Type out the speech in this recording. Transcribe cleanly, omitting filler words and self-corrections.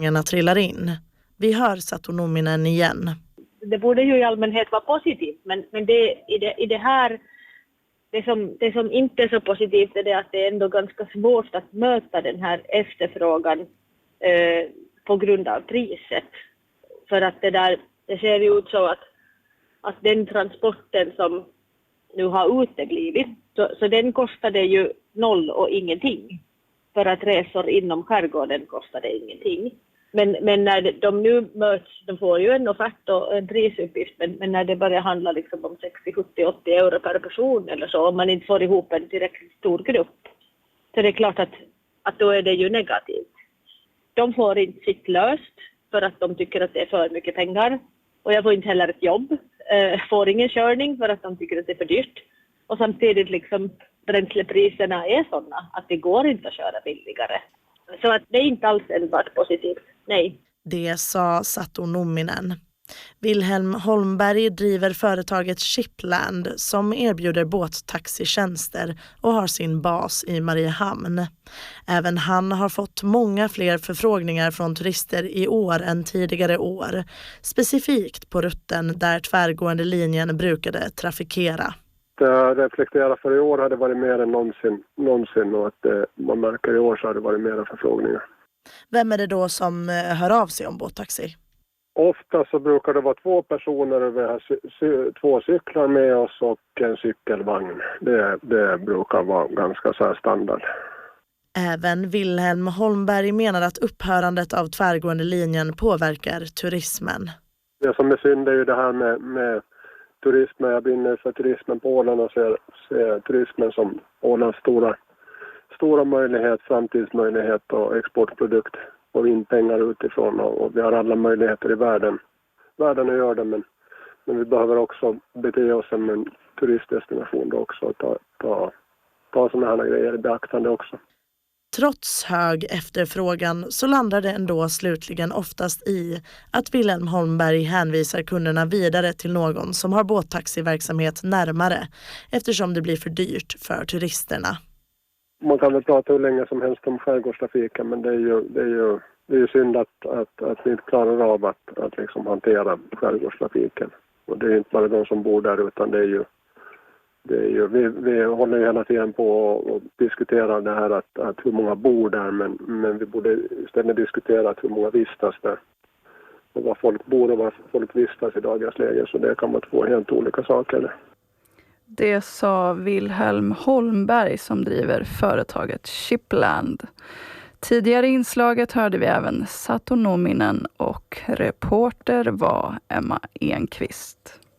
trillar in. Vi hör Satu Numminen igen. Det borde ju i allmänhet vara positivt, men i det här, det som inte är så positivt är det att det är ändå ganska svårt att möta den här efterfrågan på grund av priset. För att det ser ju ut så att den transporten som nu har uteblivit, så den kostade ju 0 och ingenting. För att resor inom skärgården kostade ingenting. Men när de nu möts, de får ju en offert och en prisuppgift, men när det börjar handla liksom om 60, 70, 80 euro per person eller så, om man inte får ihop en tillräckligt stor grupp, så det är klart att då är det ju negativt. De får inte sitt löst för att de tycker att det är för mycket pengar, och jag får inte heller ett jobb, får ingen körning för att de tycker att det är för dyrt, och samtidigt liksom bränslepriserna är sådana att det går inte att köra billigare. Så att det är inte alls enbart positivt, nej. Det sa Satu Numminen. Wilhelm Holmberg driver företaget Shipland som erbjuder båttaxitjänster och har sin bas i Mariehamn. Även han har fått många fler förfrågningar från turister i år än tidigare år. Specifikt på rutten där tvärgående linjen brukade trafikera. Jag reflekterar för i år hade det varit mer än någonsin och att man märker i år så hade det varit mer förfrågningar. Vem är det då som hör av sig om båttaxi? Ofta så brukar det vara 2 personer, och vi har 2 cyklar med oss och en cykelvagn. Det brukar vara ganska så här standard. Även Wilhelm Holmberg menar att upphörandet av tvärgående linjen påverkar turismen. Det som är synd är ju det här med turismen. Jag brinner för turismen på Åland och ser turismen som Ålands stora möjlighet, framtidsmöjlighet och exportprodukt. Och in pengar utifrån, och vi har alla möjligheter i världen att göra det, men vi behöver också bete oss som en turistdestination då också, och ta sådana här grejer i beaktande också. Trots hög efterfrågan så landar det ändå slutligen oftast i att Wilhelm Holmberg hänvisar kunderna vidare till någon som har båttaxiverksamhet närmare, eftersom det blir för dyrt för turisterna. Man kan väl prata hur länge som helst om skärgårdstrafiken, men det är ju synd att vi inte klarar av att liksom hantera skärgårdstrafiken. Och det är inte bara de som bor där, utan det är ju vi håller ju hela tiden på och diskuterar det här att hur många bor där, men vi borde istället diskutera hur många vistas där. Och var folk bor och var folk vistas i dagens läge, så det kan vara 2 helt olika saker. Det sa Wilhelm Holmberg som driver företaget Shipland. Tidigare i inslaget hörde vi även Satu Numminen och reporter var Emma Enqvist.